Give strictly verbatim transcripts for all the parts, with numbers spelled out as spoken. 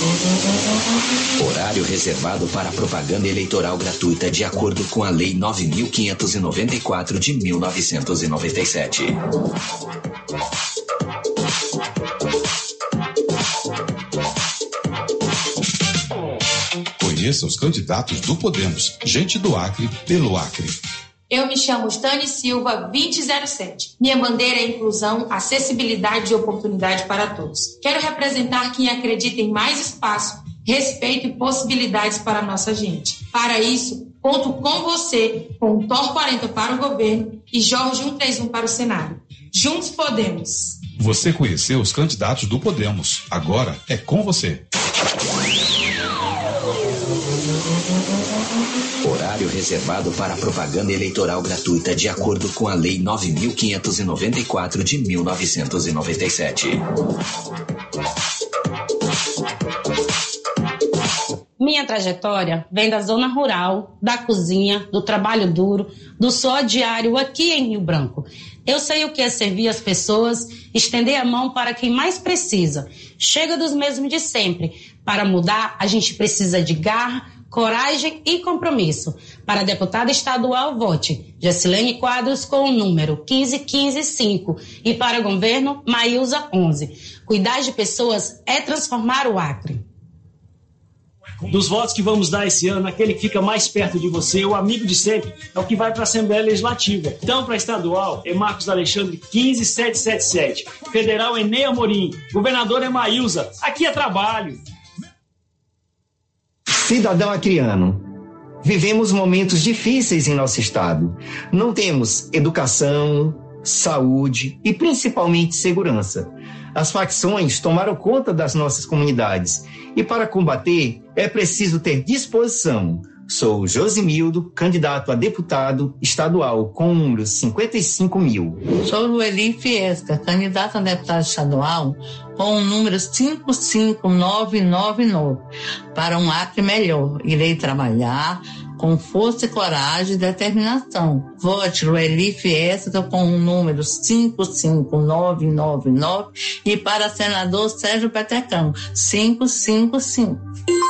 Horário reservado para propaganda eleitoral gratuita de acordo com a Lei nove mil quinhentos e noventa e quatro de mil novecentos e noventa e sete. Conheça os candidatos do Podemos. Gente do Acre, pelo Acre. Eu me chamo Stani Silva, vinte zero sete. Minha bandeira é inclusão, acessibilidade e oportunidade para todos. Quero representar quem acredita em mais espaço, respeito e possibilidades para a nossa gente. Para isso, conto com você, com o T O R quarenta para o governo e Jorge cento e trinta e um para o Senado. Juntos podemos. Você conheceu os candidatos do Podemos. Agora é com você. Horário reservado para propaganda eleitoral gratuita de acordo com a Lei nove mil quinhentos e noventa e quatro de mil novecentos e noventa e sete. Minha trajetória vem da zona rural, da cozinha, do trabalho duro, do suor diário aqui em Rio Branco. Eu sei o que é servir as pessoas, estender a mão para quem mais precisa. Chega dos mesmos de sempre. Para mudar, a gente precisa de garra, coragem e compromisso. Para deputada estadual, vote Gessilene Quadros com o número quinze quinze cinco e para governo, Maílza onze. Cuidar de pessoas é transformar o Acre. Dos votos que vamos dar esse ano, aquele que fica mais perto de você, o amigo de sempre, é o que vai para a Assembleia Legislativa. Então, para estadual, é Marcos Alexandre quinze sete sete sete. Federal é Ney Amorim. Governador é Maílza. Aqui é trabalho. Cidadão acreano, vivemos momentos difíceis em nosso estado. Não temos educação, saúde e principalmente segurança. As facções tomaram conta das nossas comunidades e para combater é preciso ter disposição. Sou Josimildo, candidato a deputado estadual com o número cinquenta e cinco mil. Sou Lueli Fiesca, candidata a deputado estadual com o número cinco cinco nove nove nove. Para um Acre melhor, irei trabalhar com força e coragem e determinação. Vote Lueli Fiesca com o número cinco cinco nove nove nove e para senador Sérgio Petecão, cinco cinco cinco.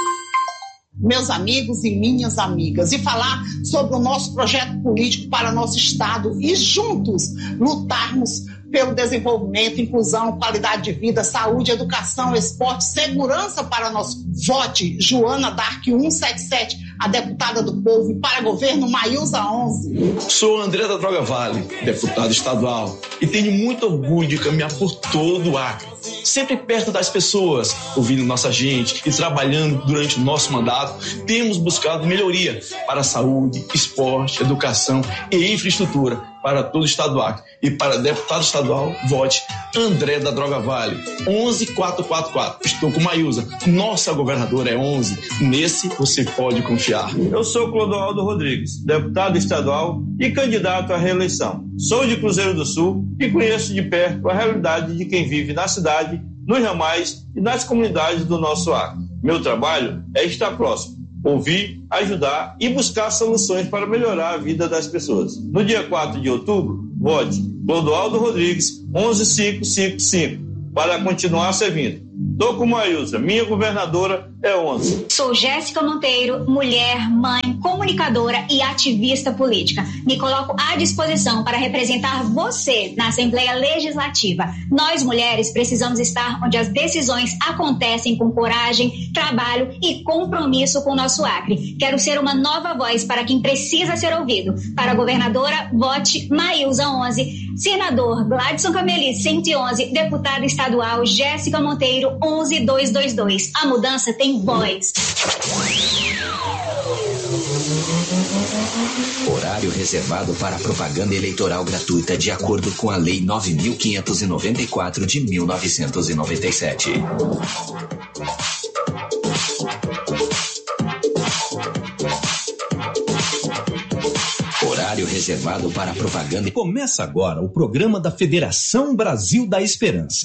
Meus amigos e minhas amigas, e falar sobre o nosso projeto político para nosso estado e juntos lutarmos pelo desenvolvimento, inclusão, qualidade de vida, saúde, educação, esporte, segurança para nosso vote Joana Dark cento e setenta e sete, a deputada do povo, e para governo Maílza onze. Sou André da Droga Vale, deputado estadual, e tenho muito orgulho de caminhar por todo o Acre, sempre perto das pessoas, ouvindo nossa gente e trabalhando durante o nosso mandato. Temos buscado melhoria para a saúde, esporte, educação e infraestrutura para todo o estado do Acre. E para deputado estadual, vote André da Droga Vale, onze quatrocentos e quarenta e quatro. Estou com Maílza, nossa governadora é onze. Nesse você pode confiar. Eu sou Clodoaldo Rodrigues, deputado estadual e candidato à reeleição. Sou de Cruzeiro do Sul e conheço de perto a realidade de quem vive na cidade, nos ramais e nas comunidades do nosso Acre. Meu trabalho é estar próximo, ouvir, ajudar e buscar soluções para melhorar a vida das pessoas. No dia quatro de outubro, vote Clodoaldo Rodrigues, onze mil quinhentos e cinquenta e cinco, para continuar servindo. Tô com Maílza, minha governadora é onze. Sou Jéssica Monteiro, mulher, mãe, comunicadora e ativista política. Me coloco à disposição para representar você na Assembleia Legislativa. Nós, mulheres, precisamos estar onde as decisões acontecem com coragem, trabalho e compromisso com o nosso Acre. Quero ser uma nova voz para quem precisa ser ouvido. Para a governadora, vote Maílza onze. Senador Gladson Cameli, cento e onze. Deputada estadual Jéssica Monteiro, onze mil duzentos e vinte e dois. A mudança tem voz. Horário reservado para propaganda eleitoral gratuita de acordo com a Lei nove mil quinhentos e noventa e quatro de mil novecentos e noventa e sete. Horário reservado para propaganda. Começa agora o programa da Federação Brasil da Esperança.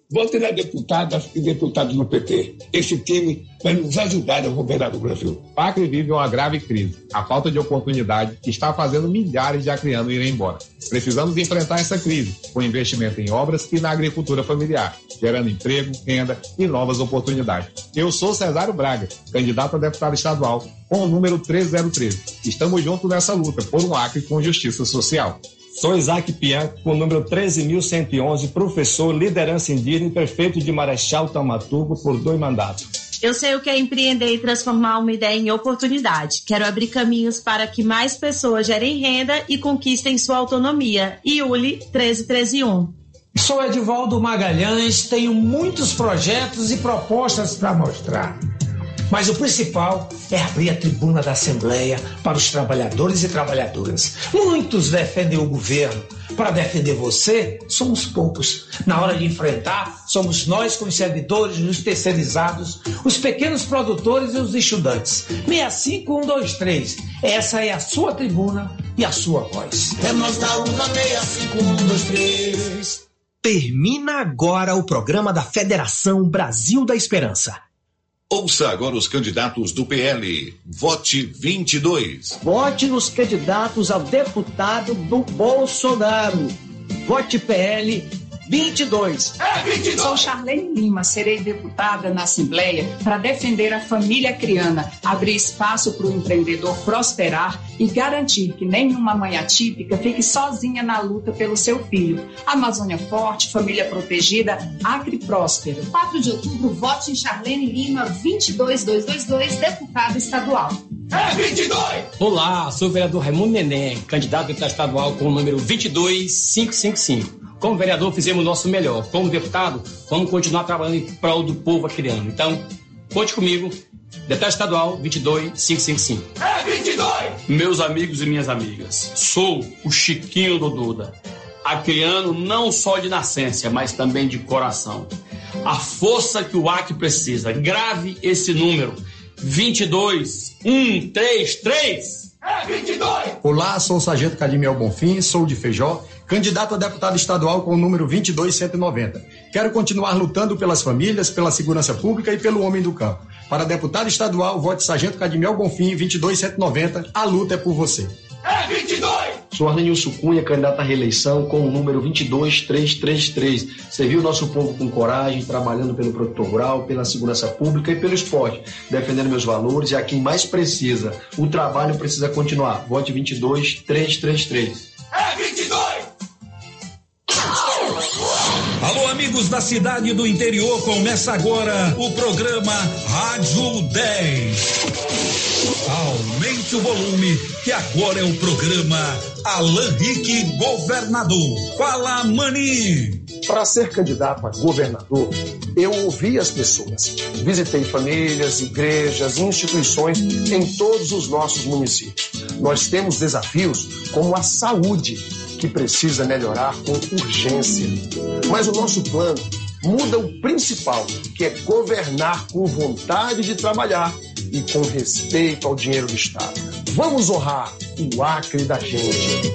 Vote na deputada e deputados do P T. Esse time vai nos ajudar a governar o Brasil. O Acre vive uma grave crise. A falta de oportunidade está fazendo milhares de acreanos irem embora. Precisamos enfrentar essa crise com investimento em obras e na agricultura familiar, gerando emprego, renda e novas oportunidades. Eu sou Cesário Braga, candidato a deputado estadual com o número três zero três. Estamos juntos nessa luta por um Acre com justiça social. Sou Isaac Pian, com o número treze mil cento e onze, professor, liderança indígena e prefeito de Marechal Tamatuco por dois mandatos. Eu sei o que é empreender e transformar uma ideia em oportunidade. Quero abrir caminhos para que mais pessoas gerem renda e conquistem sua autonomia. Iuli treze treze um. Sou Edivaldo Magalhães, tenho muitos projetos e propostas para mostrar. Mas o principal é abrir a tribuna da Assembleia para os trabalhadores e trabalhadoras. Muitos defendem o governo. Para defender você, somos poucos. Na hora de enfrentar, somos nós com os servidores, os terceirizados, os pequenos produtores e os estudantes. seis cinco um dois três. Essa é a sua tribuna e a sua voz. É nós da urna seis cinco um dois três. Termina agora o programa da Federação Brasil da Esperança. Ouça agora os candidatos do P L. Vote vinte e dois. Vote nos candidatos ao deputado do Bolsonaro. Vote P L vinte e dois. É vinte e dois. Sou Charlene Lima, serei deputada na Assembleia para defender a família criana, abrir espaço para o empreendedor prosperar e garantir que nenhuma mãe atípica fique sozinha na luta pelo seu filho. Amazônia forte, família protegida, Acre próspero. quatro de outubro, vote em Charlene Lima, vinte e dois mil duzentos e vinte e dois, deputado estadual. É vinte e dois! Olá, sou o vereador Raimundo Neném, candidato a deputado estadual com o número vinte e dois mil quinhentos e cinquenta e cinco. Como vereador, fizemos o nosso melhor. Como deputado, vamos continuar trabalhando em prol do povo acreano. Então, conte comigo, deputado estadual vinte e dois mil quinhentos e cinquenta e cinco. É vinte e dois! Meus amigos e minhas amigas, sou o Chiquinho do Duda, acreano não só de nascença, mas também de coração. A força que o Acre precisa. Grave esse número, vinte e dois mil cento e trinta e três. É vinte e dois! Olá, sou o Sargento Cadimiel Bonfim, sou de Feijó, candidato a deputado estadual com o número vinte e dois mil cento e noventa. Quero continuar lutando pelas famílias, pela segurança pública e pelo homem do campo. Para deputado estadual, vote Sargento Cadimiel Bonfim, vinte e dois mil cento e noventa. A luta é por você. É vinte e dois! Sou Arlenilson Cunha, candidato à reeleição com o número vinte e dois mil trezentos e trinta e três. Serviu o nosso povo com coragem, trabalhando pelo produtor rural, pela segurança pública e pelo esporte, defendendo meus valores e a quem mais precisa. O trabalho precisa continuar. Vote vinte e dois mil trezentos e trinta e três. É vinte e dois! Alô, amigos da cidade e do interior, começa agora o programa Rádio dez. Aumente o volume, que agora é o programa Alan Rick Governador. Fala, Mani! Para ser candidato a governador, eu ouvi as pessoas. Visitei famílias, igrejas e instituições em todos os nossos municípios. Nós temos desafios como a saúde, que precisa melhorar com urgência. Mas o nosso plano muda o principal, que é governar com vontade de trabalhar e com respeito ao dinheiro do Estado. Vamos honrar o Acre da gente.